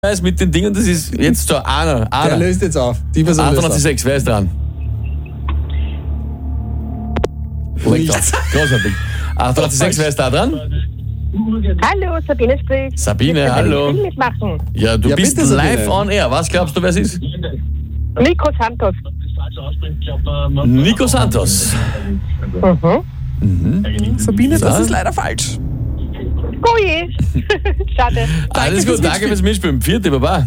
mit den Dingen, das ist jetzt so einer. Der löst jetzt auf. Die Person 886, wer ist dran? Nichts. Großartig. 886, wer ist da dran? Hallo, Sabine spricht. Sabine, Bitte hallo. Spiel mitmachen. Ja, du bist bitte, Sabine. live on air. Was glaubst du, wer es ist? Nico Santos. Nico Santos. Sabine, das Ja. ist leider falsch. Oh je. Schade. Alles fürs gut, danke fürs Mitspielen. Vierte, Baba.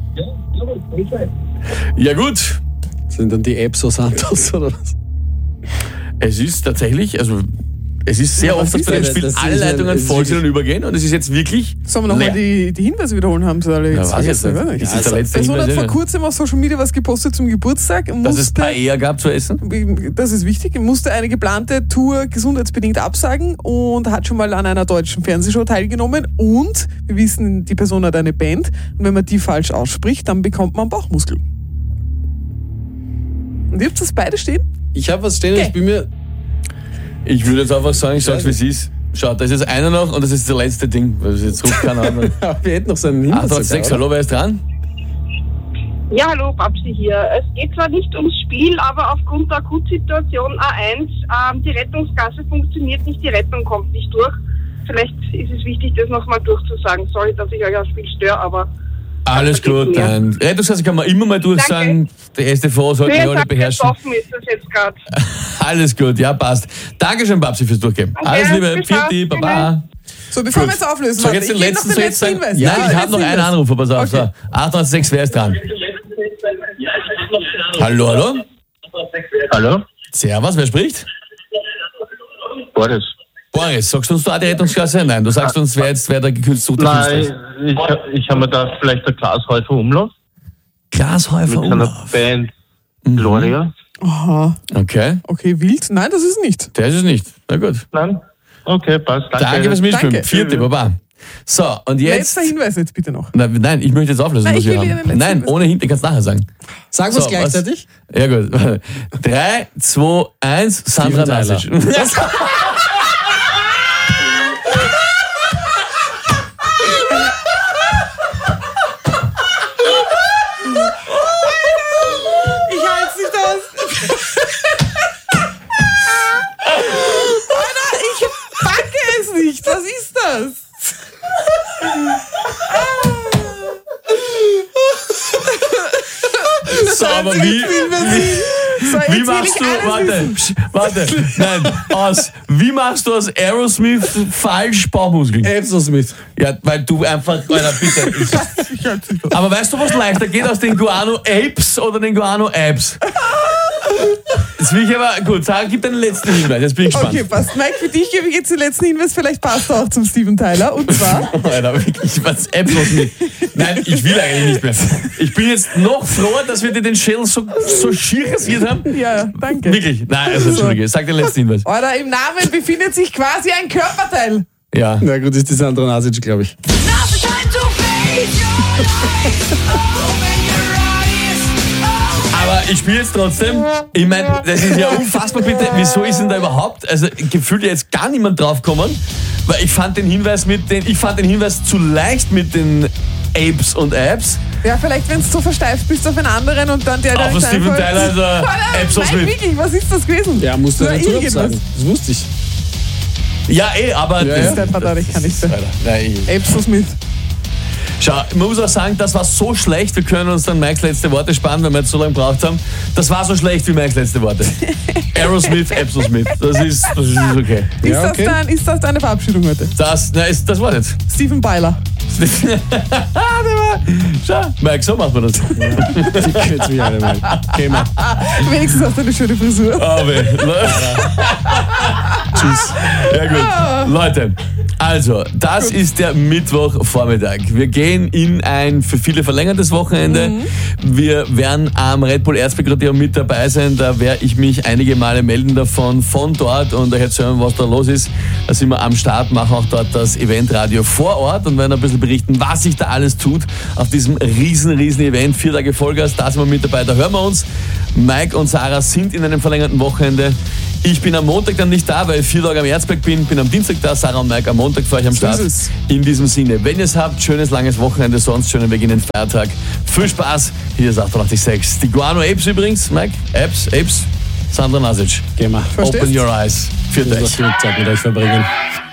Ja gut, Sind dann die Apps so Santos oder was? es ist tatsächlich, also es ist sehr oft, dass ist bei dem das? Spiel Das alle ist ein- Leitungen es ist voll sind und wirklich- übergehen und es ist jetzt wirklich Sollen wir nochmal leer. die Hinweise wiederholen? Haben sie alle Ja, jetzt weiß ich jetzt vergessen, nicht. oder? Das ist der letzte Person hat Hinweis, vor ja. kurzem auf Social Media was gepostet zum Geburtstag. Dass es Paella gab zu essen. Das ist wichtig. Musste eine geplante Tour gesundheitsbedingt absagen und hat schon mal an einer deutschen Fernsehshow teilgenommen. Und wir wissen, die Person hat eine Band. Und wenn man die falsch ausspricht, dann bekommt man Bauchmuskel. Und ihr habt das beide stehen? Ich habe was stehen, Okay. ich bin mir... Ich würde jetzt einfach sagen, ich sag's wie es ist. Schau, das ist einer noch und das ist das letzte Ding, weil es jetzt ruft keiner an. Wir hätten noch so einen Hinweis. 886, sogar, hallo, wer ist dran? Ja, hallo, Babsi hier. Es geht zwar nicht ums Spiel, aber aufgrund der Akutsituation A1, die Rettungsgasse funktioniert nicht, die Rettung kommt nicht durch. Vielleicht ist es wichtig, das nochmal durchzusagen. Sorry, dass ich euch aufs Spiel störe, aber... Alles gut, nein. Rettungsgasse kann man immer mal durchsagen. Die STV sollte Wer wir alle sagt, beherrschen. besoffen ist das jetzt gerade. Alles gut, ja, passt. Dankeschön, Babsi, fürs Durchgeben. Danke, Alles Liebe, bis dann. Pfiat, Baba. So, bevor Gut. wir jetzt auflösen, Soll ich warte, jetzt den ich gebe letzten noch so jetzt sagen? Hinweis. Nein, ich habe noch einen Hinweis. Anrufer, pass auf. Okay. So, 886, wer ist dran? Hallo, hallo? Hallo? Servus, wer spricht? Boris. Boris, sagst du uns da die Rettungsklasse? Nein, du sagst uns, wer der gekürzte Künstler ist. Nein, ich habe mir gedacht, vielleicht der Glashäufer Umlauf Glashäufer mit seiner Umlauf. Band Gloria. Aha, Okay, okay, wild. Nein, das ist nicht. der ist es nicht. Na gut. Nein? Okay, passt. Danke fürs Mitspielen. Danke. Vierte, Baba. So, und jetzt... Letzter Hinweis jetzt bitte noch. Nein, ich möchte jetzt auflösen, Nein, was ich wir will haben. Ihnen letzten Nein, Hinweis. ohne Hinten, kannst du nachher sagen. Sagen wir es gleichzeitig? Ja gut. 3, 2, 1, Sandra Steven Tyler. Nasic. Ich halte es nicht aus. Alter, ich packe es nicht. Was ist das? So, aber wie So, jetzt will machst ich du, alles warte, nein, wie machst du aus Aerosmith falsch Bauchmuskeln? Apps so Smith. Ja, weil du einfach, Alter, bitte. Aber weißt du, was leichter geht aus den Guano Apes oder den Guano Apps? Jetzt will ich aber, gut, gib deinen letzten Hinweis, jetzt bin ich gespannt. Okay, passt. Mike, für dich gebe ich jetzt den letzten Hinweis. Vielleicht passt er auch zum Steven Tyler. Und zwar... Alter, wirklich, was Apps was nicht. Nein, ich will eigentlich nicht mehr. Ich bin jetzt noch froher, dass wir dir den Schädel so schier rasiert haben. Ja, danke. Wirklich? Nein, also Entschuldige, sag den letzten Hinweis. Alter, im Namen befindet sich quasi ein Körperteil. Ja. Na gut, ist die Sandra Nasic, glaube ich. Aber ich spiele jetzt trotzdem. Ich meine, das ist ja unfassbar, bitte. Wieso ist denn da überhaupt, also gefühlt jetzt gar niemand draufgekommen? Weil ich fand den Hinweis zu leicht mit den Apes und Apps. Ja, vielleicht, wenn du so versteift bist auf einen anderen und dann der Auf nicht Steven einfällt. Tyler, also Alter, Apps und nein, Smith. wirklich, was ist das gewesen? Ja, musste Nur der Tour irgendwas. absagen. Das wusste ich. Ja, aber... Ja, Das ist der Vater, ich kann nicht sagen. Alter, nein, Apes Smith. Schau, man muss auch sagen, das war so schlecht, wir können uns dann Mikes letzte Worte sparen, weil wir jetzt so lange gebraucht haben. Das war so schlecht wie Mikes letzte Worte. Aerosmith, Apple Smith. Das ist okay. Ja, okay. Ist das deine Verabschiedung heute? Das war jetzt. Steven Byler. Schau, Mike, so macht man das. Die jetzt mich alle mal. Okay, mal. Wenigstens hast du eine schöne Frisur. Tschüss. Ja gut. Leute, also, das ist der Mittwochvormittag. Wir gehen in ein für viele verlängertes Wochenende. Wir werden am Red Bull Erzberg-Rodeo mit dabei sein. Da werde ich mich einige Male melden davon, von dort und euch erzählen, was da los ist. Da sind wir am Start, machen auch dort das Eventradio vor Ort und werden ein bisschen berichten, was sich da alles tut auf diesem riesen Event. 4 Tage Vollgas, da sind wir mit dabei, da hören wir uns. Mike und Sarah sind in einem verlängerten Wochenende. Ich bin am Montag dann nicht da, weil ich 4 Tage am Erzberg bin am Dienstag da, Sarah und Mike am Montag für euch am Start. ist es. In diesem Sinne, wenn ihr es habt, schönes langes Wochenende, sonst schönen Weg in den Feiertag. Viel Spaß, hier ist 886. Die Guano Apes übrigens, Mike, Apes, Sandra Nasic. Gehen wir. Verstehst? Open your eyes. Für Ich will euch. noch viel Zeit mit euch verbringen.